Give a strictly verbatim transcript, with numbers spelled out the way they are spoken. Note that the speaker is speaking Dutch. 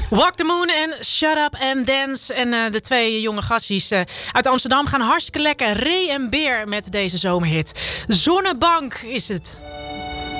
Walk the Moon en Shut Up and Dance. En uh, de twee jonge gasties uh, uit Amsterdam gaan hartstikke lekker. Ray en Beer met deze zomerhit. Zonnebank is het.